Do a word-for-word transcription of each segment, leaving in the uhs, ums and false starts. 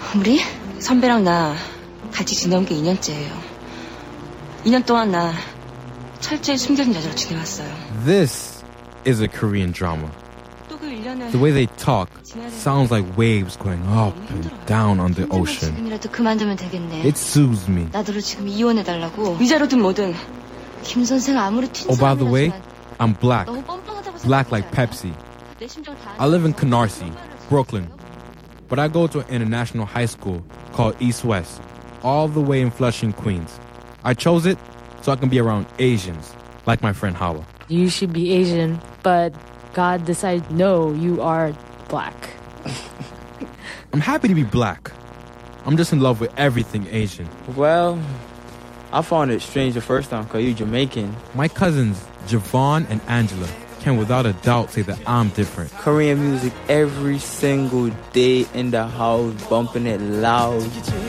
우리? 선배랑 나 같이 지내온 게 이 년째예요. 이 년 동안 나 철저히 숨겨진 여자로 지내왔어요. This is a Korean drama. The way they talk sounds like waves going up and down on the ocean. 지금이라도 그만두면 되겠네. It soothes me. 나더러 지금 이혼해달라고. 위자료든 뭐든. 김 선생 아무리 튄 Oh, by the way, I'm black. Black like Pepsi. I live in Canarsie, Brooklyn. But I go to an international high school called East West, all the way in Flushing, Queens. I chose it so I can be around Asians, like my friend Hawa. You should be Asian, but God decided, no, you are black. I'm happy to be black. I'm just in love with everything Asian. Well, I found it strange the first time because you're Jamaican. My cousins, Javon and Angela, can without a doubt say that I'm different. Korean music every single day in the house, bumping it loud.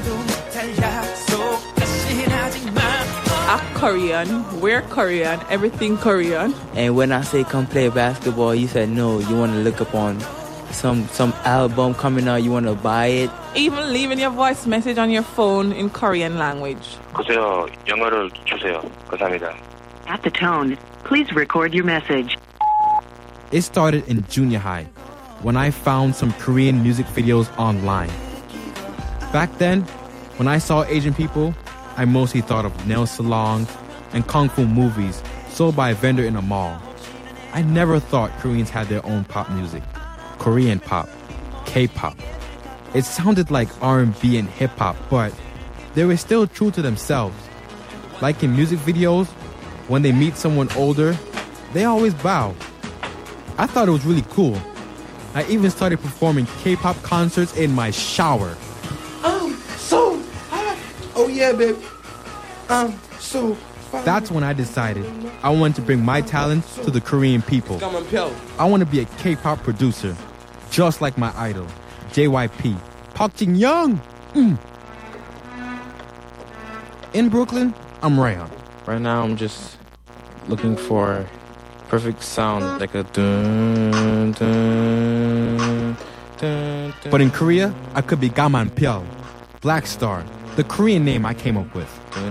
I'm Korean, we're Korean, everything Korean. And when I say come play basketball, you said no, you want to look up on some some album coming out, you want to buy it. Even leaving your voice message on your phone in Korean language. 보세요, 영어를 주세요. 감사합니다. At the tone, please record your message. It started in junior high when I found some Korean music videos online. Back then, when I saw Asian people, I mostly thought of nail salons and kung fu movies sold by a vendor in a mall. I never thought Koreans had their own pop music. Korean pop, K-pop. It sounded like R and B and hip-hop, but they were still true to themselves. Like in music videos, when they meet someone older, they always bow. I thought it was really cool. I even started performing K-pop concerts in my shower. Um, so, uh, oh yeah, babe. Um, so. That's when I decided I wanted to bring my talents to the Korean people. I want to be a K-pop producer, just like my idol, J Y P, Park Jin-young. Mm. In Brooklyn, I'm Rayon. Right now, I'm just looking for perfect sound, like a dun, dun, dun, dun. But in Korea, I could be Gaman Pyeol, Black Star, the Korean name I came up with.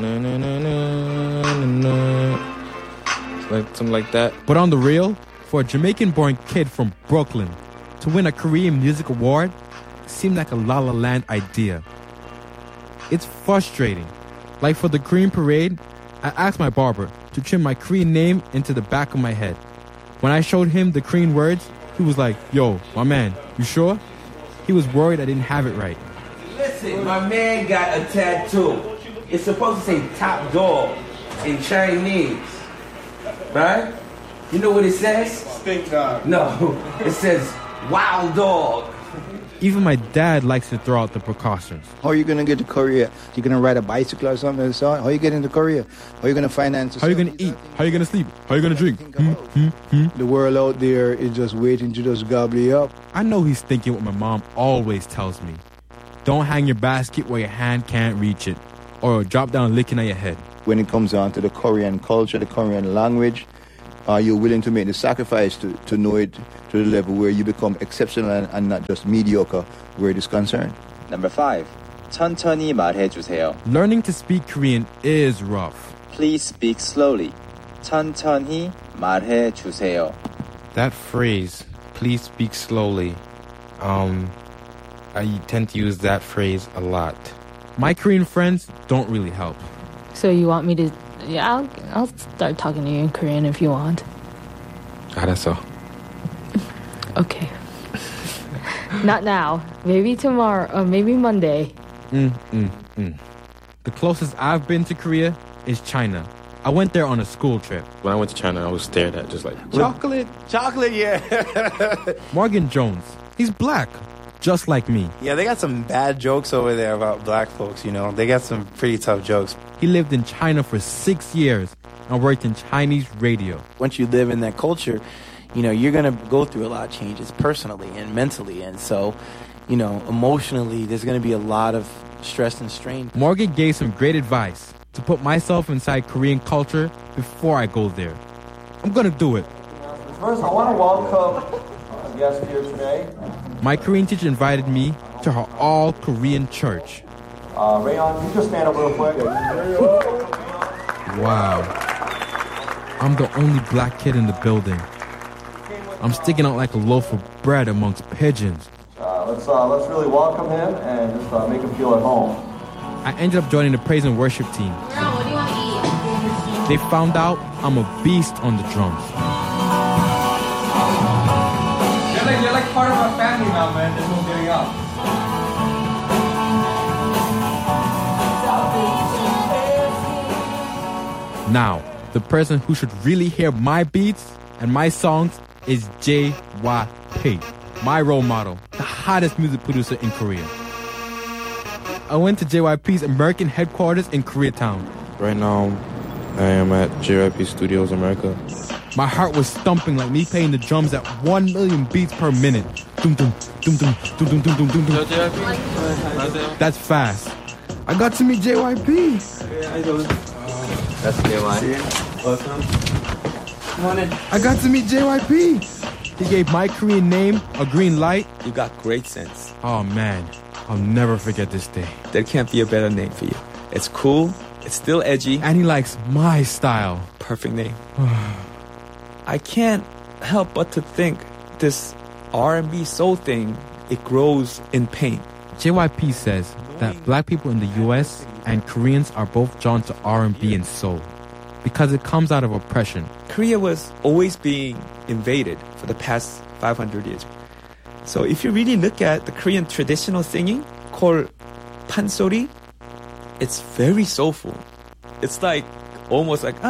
Like something like that. But on the real, for a Jamaican-born kid from Brooklyn to win a Korean Music Award seemed like a La La Land idea. It's frustrating. Like for the Korean parade, I asked my barber to trim my Korean name into the back of my head. When I showed him the Korean words, he was like, yo, my man, you sure? He was worried I didn't have it right. Listen, my man got a tattoo. It's supposed to say top dog in Chinese. Right? You know what it says? Stink dog. No, it says wild dog. Even my dad likes to throw out the precautions. How are you going to get to Korea? You going to ride a bicycle or something? So how are you getting to Korea? How are you going to finance? How are you going to eat? How are you going to sleep? How are you going to drink? Hmm, hmm, hmm. The world out there is just waiting to just gobble you up. I know he's thinking what my mom always tells me. Don't hang your basket where your hand can't reach it, or drop down licking at your head. When it comes down to the Korean culture, the Korean language, are you willing to make the sacrifice to, to know it to the level where you become exceptional and, and not just mediocre where it is concerned? Number five. 천천히 말해주세요. Learning to speak Korean is rough. Please speak slowly. 천천히 말해주세요. That phrase, please speak slowly, um, I tend to use that phrase a lot. My Korean friends don't really help. So you want me to... Yeah, I'll, I'll start talking to you in Korean if you want. 알았어. Okay. Not now. Maybe tomorrow, or maybe Monday. Mm, mm, mm. The closest I've been to Korea is China. I went there on a school trip. When I went to China, I was stared at just like... Chocolate, chocolate, yeah. Morgan Jones. He's black, just like me. Yeah, they got some bad jokes over there about black folks, you know. They got some pretty tough jokes. He lived in China for six years and worked in Chinese radio. Once you live in that culture, you know, you're going to go through a lot of changes personally and mentally. And so, you know, emotionally, there's going to be a lot of stress and strain. Morgan gave some great advice to put myself inside Korean culture before I go there. I'm going to do it. First, I want to welcome our guest here today. My Korean teacher invited me to her all-Korean church. Uh, Rayon, you just stand up real quick. Wow. I'm the only black kid in the building. I'm sticking out like a loaf of bread amongst pigeons. Uh, let's uh, let's really welcome him and just uh, make him feel at home. I ended up joining the praise and worship team. Girl, what do you want to eat? They found out I'm a beast on the drums. You're like, you're like part of our family now, man. There's no getting up. Now, the person who should really hear my beats and my songs is J Y P, my role model, the hottest music producer in Korea. I went to J Y P's American headquarters in Koreatown. Right now, I am at J Y P Studios America. My heart was thumping like me playing the drums at one million beats per minute. Dum dum dum dum dum dum dum dum dum dum. That's fast. I got to meet J Y P. That's J Y. Welcome. Come on in. I got to meet J Y P. He gave my Korean name a green light. You got great sense. Oh man, I'll never forget this day. There can't be a better name for you. It's cool, it's still edgy. And he likes my style. Perfect name. I can't help but to think this R and B soul thing, it grows in pain. J Y P says that black people in the U S and Koreans are both drawn to R and B and soul because it comes out of oppression. Korea was always being invaded for the past five hundred years. So if you really look at the Korean traditional singing called pansori, it's very soulful. It's like almost like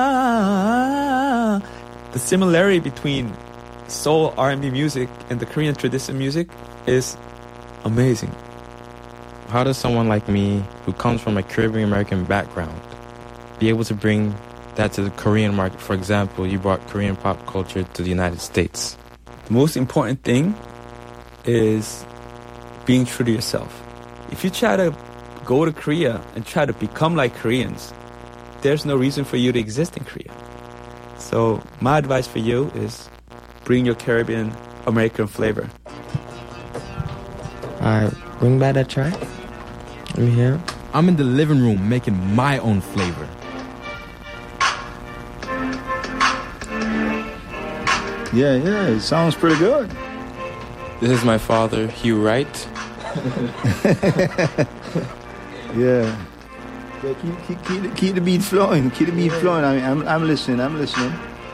ah. The similarity between soul R and B music and the Korean traditional music is amazing. How does someone like me, who comes from a Caribbean American background, be able to bring that to the Korean market? For example, you brought Korean pop culture to the United States. The most important thing is being true to yourself. If you try to go to Korea and try to become like Koreans, there's no reason for you to exist in Korea. So my advice for you is bring your Caribbean American flavor. Alright, bring back that track. Let me hear it. I'm in the living room making my own flavor. Yeah, yeah, it sounds pretty good. This is my father, Hugh Wright. Yeah. Yeah, keep, keep, keep, the, keep the beat flowing. Keep the beat flowing. I mean, I'm, I'm listening. I'm listening.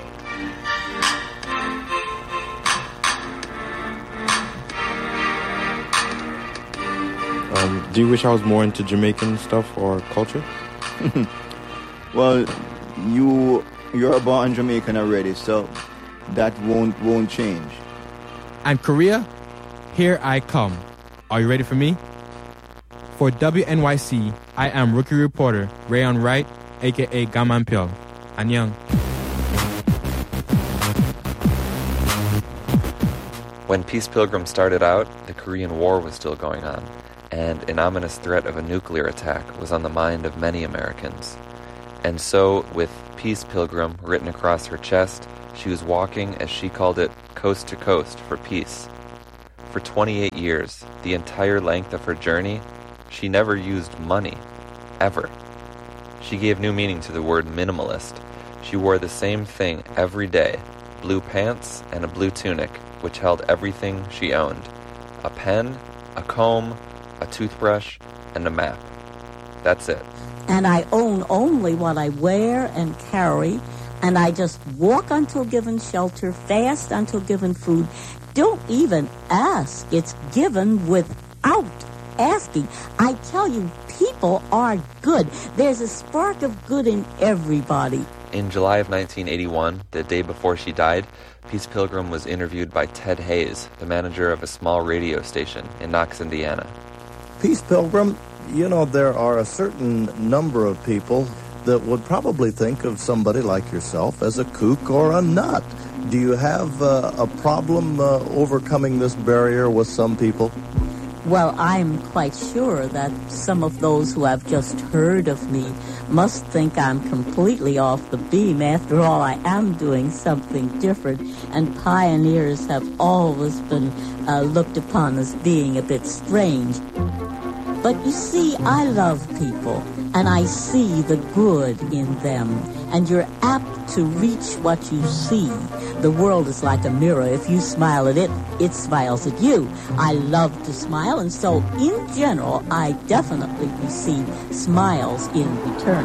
Um, do you wish I was more into Jamaican stuff or culture? Well, you you're born Jamaican already, so that won't won't change. And Korea, here I come. Are you ready for me? For W N Y C, I am rookie reporter Rayon Wright, aka Gaman Pyeol. Annyeong. When Peace Pilgrim started out, the Korean War was still going on, and an ominous threat of a nuclear attack was on the mind of many Americans. And so, with Peace Pilgrim written across her chest, she was walking, as she called it, coast to coast for peace. For twenty-eight years, the entire length of her journey, she never used money. Ever. She gave new meaning to the word minimalist. She wore the same thing every day, blue pants and a blue tunic, which held everything she owned. A pen, a comb, a toothbrush, and a map. That's it. And I own only what I wear and carry, and I just walk until given shelter, fast until given food. Don't even ask. It's given without asking. I tell you, people are good. There's a spark of good in everybody. In July of nineteen eighty-one, the day before she died, Peace Pilgrim was interviewed by Ted Hayes, the manager of a small radio station in Knox, Indiana. Peace Pilgrim, you know, there are a certain number of people that would probably think of somebody like yourself as a kook or a nut. Do you have uh, a problem uh, overcoming this barrier with some people? Well, I'm quite sure that some of those who have just heard of me must think I'm completely off the beam. After all, I am doing something different, and pioneers have always been uh, looked upon as being a bit strange. But you see, I love people, and I see the good in them, and you're apt to reach what you see. The world is like a mirror. If you smile at it, it smiles at you. I love to smile, and so in general, I definitely receive smiles in return.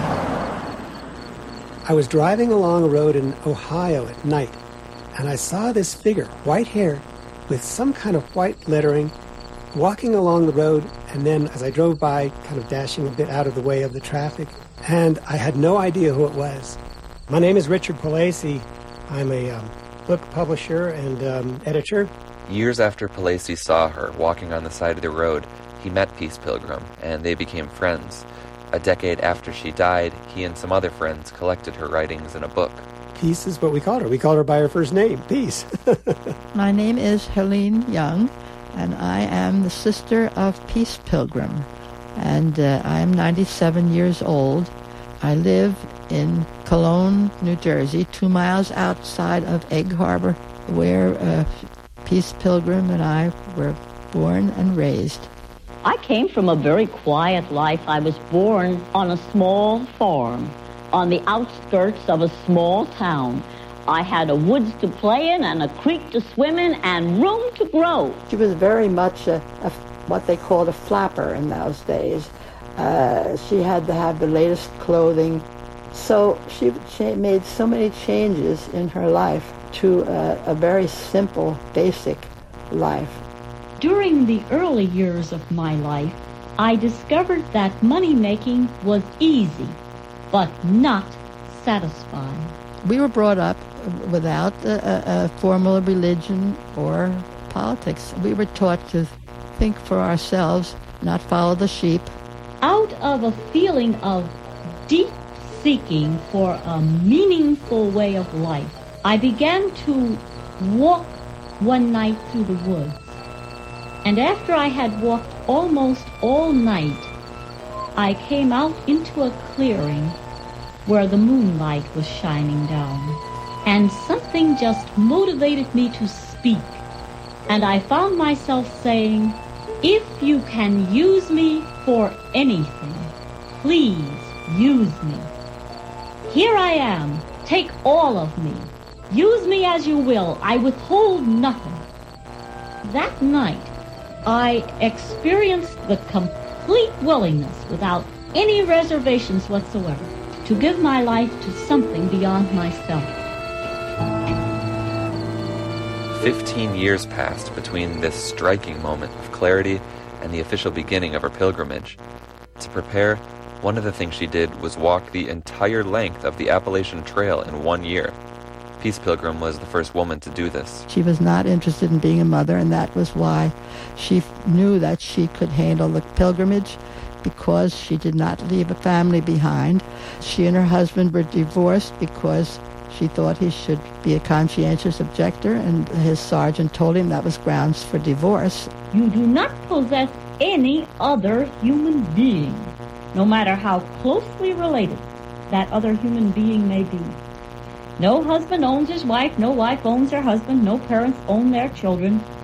I was driving along a road in Ohio at night, and I saw this figure, white hair, with some kind of white lettering, walking along the road, and then as I drove by, kind of dashing a bit out of the way of the traffic, and I had no idea who it was. My name is Richard Palacey. I'm a um, book publisher and um, editor. Years after Palacey saw her walking on the side of the road, he met Peace Pilgrim, and they became friends. A decade after she died, he and some other friends collected her writings in a book. Peace is what we called her. We called her by her first name, Peace. My name is Helene Young, and I am the sister of Peace Pilgrim, and uh, I am ninety-seven years old. I live in Cologne, New Jersey, two miles outside of Egg Harbor, where uh, Peace Pilgrim and I were born and raised. I came from a very quiet life. I was born on a small farm on the outskirts of a small town. I had a woods to play in and a creek to swim in and room to grow. She was very much a, a, what they called a flapper in those days. Uh, she had to have the latest clothing. So she cha- made so many changes in her life to a, a very simple, basic life. During the early years of my life, I discovered that money-making was easy, but not satisfying. We were brought up without a, a formal religion or politics. We were taught to think for ourselves, not follow the sheep. Out of a feeling of deep seeking for a meaningful way of life, I began to walk one night through the woods. And after I had walked almost all night, I came out into a clearing where the moonlight was shining down. And something just motivated me to speak. And I found myself saying, if you can use me for anything, please use me. Here I am. Take all of me. Use me as you will. I withhold nothing. That night, I experienced the complete willingness, without any reservations whatsoever, to give my life to something beyond myself. Fifteen years passed between this striking moment of clarity and the official beginning of her pilgrimage. To prepare, one of the things she did was walk the entire length of the Appalachian Trail in one year. Peace Pilgrim was the first woman to do this. She was not interested in being a mother, and that was why she knew that she could handle the pilgrimage, because she did not leave a family behind. She and her husband were divorced because she thought he should be a conscientious objector, and his sergeant told him that was grounds for divorce. You do not possess any other human being, no matter how closely related that other human being may be. No husband owns his wife, no wife owns her husband, no parents own their children.